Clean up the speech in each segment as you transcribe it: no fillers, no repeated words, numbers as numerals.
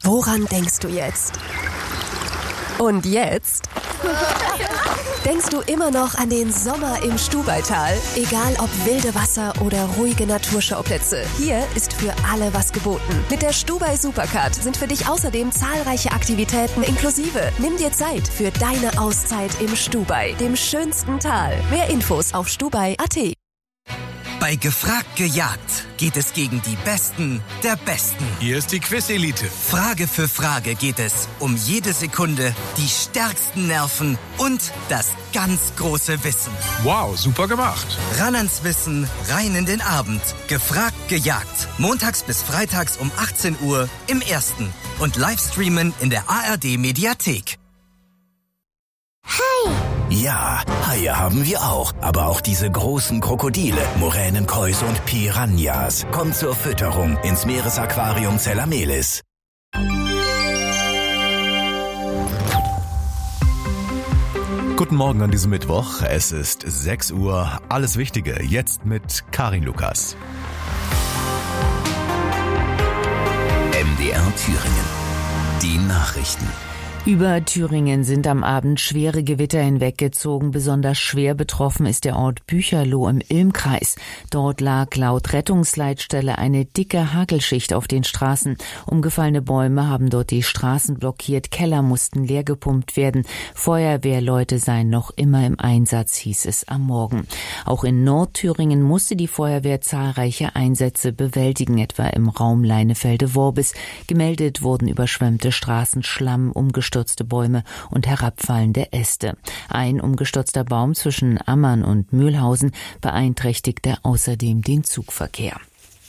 Woran denkst du jetzt? Und jetzt? Denkst du immer noch an den Sommer im Stubaital? Egal ob wilde Wasser oder ruhige Naturschauplätze, hier ist für alle was geboten. Mit der Stubai Supercard sind für dich außerdem zahlreiche Aktivitäten inklusive. Nimm dir Zeit für deine Auszeit im Stubai, dem schönsten Tal. Mehr Infos auf stubai.at. Bei Gefragt gejagt geht es gegen die Besten der Besten. Hier ist die Quiz-Elite. Frage für Frage geht es um jede Sekunde, die stärksten Nerven und das ganz große Wissen. Wow, super gemacht. Ran ans Wissen, rein in den Abend. Gefragt gejagt. Montags bis freitags um 18 Uhr im Ersten. Und Livestreamen in der ARD-Mediathek. Hi! Ja, Haie haben wir auch. Aber auch diese großen Krokodile, Moränenkäuse und Piranhas. Kommt zur Fütterung ins Meeresaquarium Zellamelis. Guten Morgen an diesem Mittwoch. Es ist 6 Uhr. Alles Wichtige jetzt mit Karin Lukas. MDR Thüringen. Die Nachrichten. Über Thüringen sind am Abend schwere Gewitter hinweggezogen. Besonders schwer betroffen ist der Ort Bücherloh im Ilmkreis. Dort lag laut Rettungsleitstelle eine dicke Hagelschicht auf den Straßen. Umgefallene Bäume haben dort die Straßen blockiert. Keller mussten leer gepumpt werden. Feuerwehrleute seien noch immer im Einsatz, hieß es am Morgen. Auch in Nordthüringen musste die Feuerwehr zahlreiche Einsätze bewältigen, etwa im Raum Leinefelde-Worbis. Gemeldet wurden überschwemmte Straßen, Schlamm, umgestürzte Bäume und herabfallende Äste. Ein umgestürzter Baum zwischen Ammern und Mühlhausen beeinträchtigte außerdem den Zugverkehr.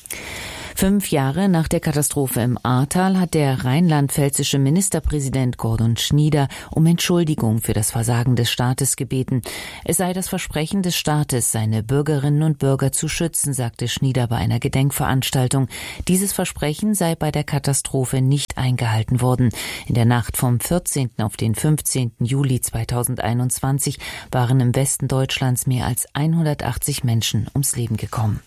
5 Jahre nach der Katastrophe im Ahrtal hat der rheinland-pfälzische Ministerpräsident Gordon Schnieder um Entschuldigung für das Versagen des Staates gebeten. Es sei das Versprechen des Staates, seine Bürgerinnen und Bürger zu schützen, sagte Schnieder bei einer Gedenkveranstaltung. Dieses Versprechen sei bei der Katastrophe nicht eingehalten worden. In der Nacht vom 14. auf den 15. Juli 2021 waren im Westen Deutschlands mehr als 180 Menschen ums Leben gekommen.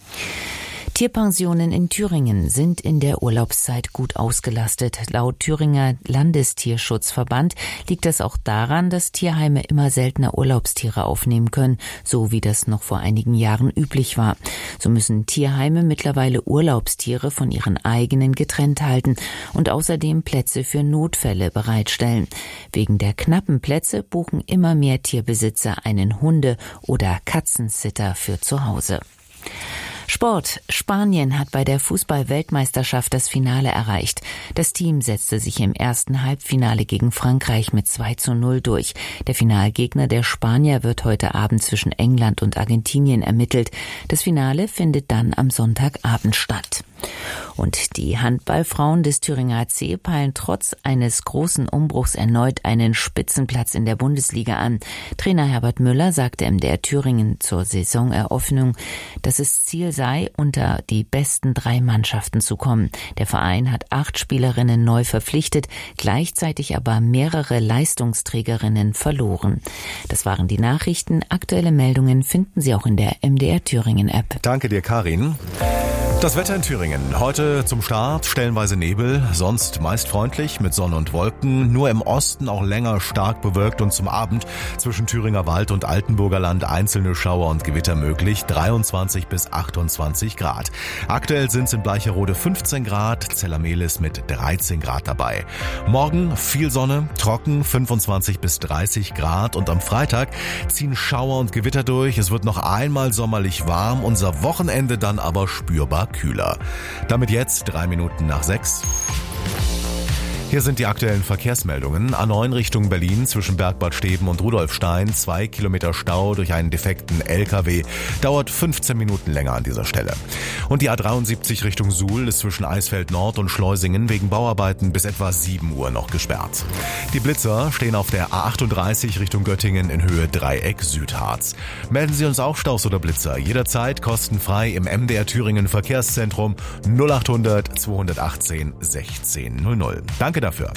Tierpensionen in Thüringen sind in der Urlaubszeit gut ausgelastet. Laut Thüringer Landestierschutzverband liegt das auch daran, dass Tierheime immer seltener Urlaubstiere aufnehmen können, so wie das noch vor einigen Jahren üblich war. So müssen Tierheime mittlerweile Urlaubstiere von ihren eigenen getrennt halten und außerdem Plätze für Notfälle bereitstellen. Wegen der knappen Plätze buchen immer mehr Tierbesitzer einen Hunde- oder Katzensitter für zu Hause. Sport. Spanien hat bei der Fußball-Weltmeisterschaft das Finale erreicht. Das Team setzte sich im ersten Halbfinale gegen Frankreich mit 2:0 durch. Der Finalgegner der Spanier wird heute Abend zwischen England und Argentinien ermittelt. Das Finale findet dann am Sonntagabend statt. Und die Handballfrauen des Thüringer AC peilen trotz eines großen Umbruchs erneut einen Spitzenplatz in der Bundesliga an. Trainer Herbert Müller sagte MDR Thüringen zur Saisoneröffnung, dass es Ziel sei, unter die besten 3 Mannschaften zu kommen. Der Verein hat 8 Spielerinnen neu verpflichtet, gleichzeitig aber mehrere Leistungsträgerinnen verloren. Das waren die Nachrichten. Aktuelle Meldungen finden Sie auch in der MDR Thüringen App. Danke dir, Karin. Das Wetter in Thüringen. Heute zum Start stellenweise Nebel, sonst meist freundlich mit Sonne und Wolken. Nur im Osten auch länger stark bewölkt und zum Abend zwischen Thüringer Wald und Altenburger Land einzelne Schauer und Gewitter möglich. 23 bis 28 Grad. Aktuell sind es in Bleicherode 15 Grad, Zellamelis mit 13 Grad dabei. Morgen viel Sonne, trocken, 25 bis 30 Grad und am Freitag ziehen Schauer und Gewitter durch. Es wird noch einmal sommerlich warm, unser Wochenende dann aber spürbar kühler. Damit jetzt 3 Minuten nach 6. Hier sind die aktuellen Verkehrsmeldungen. A9 Richtung Berlin zwischen Bergbad Steben und Rudolfstein. 2 Kilometer Stau durch einen defekten LKW. Dauert 15 Minuten länger an dieser Stelle. Und die A73 Richtung Suhl ist zwischen Eisfeld Nord und Schleusingen wegen Bauarbeiten bis etwa 7 Uhr noch gesperrt. Die Blitzer stehen auf der A38 Richtung Göttingen in Höhe Dreieck Südharz. Melden Sie uns auch Staus oder Blitzer. Jederzeit kostenfrei im MDR Thüringen Verkehrszentrum 0800 218 1600. Danke dafür.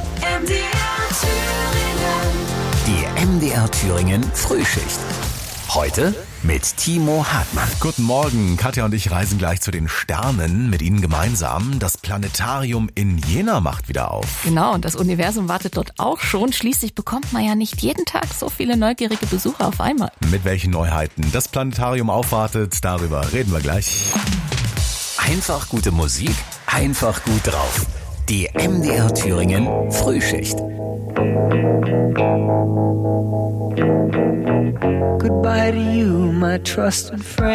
Die MDR Thüringen Frühschicht. Heute mit Timo Hartmann. Guten Morgen, Katja und ich reisen gleich zu den Sternen mit Ihnen gemeinsam. Das Planetarium in Jena macht wieder auf. Genau, und das Universum wartet dort auch schon. Schließlich bekommt man ja nicht jeden Tag so viele neugierige Besucher auf einmal. Mit welchen Neuheiten das Planetarium aufwartet, darüber reden wir gleich. Einfach gute Musik, einfach gut drauf. Die MDR Thüringen Frühschicht. Goodbye to you, my trusted friend.